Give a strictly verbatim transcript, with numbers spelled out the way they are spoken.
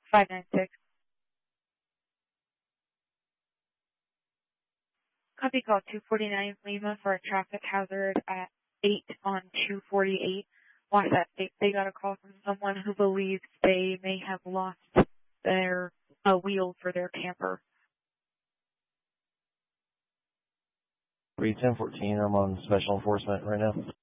five nine six. Copy call two forty-nine Lima for a traffic hazard at eight on two forty-eight. Wasatch State. They got a call from someone who believes they may have lost their a wheel for their camper. three ten fourteen, I'm on special enforcement right now.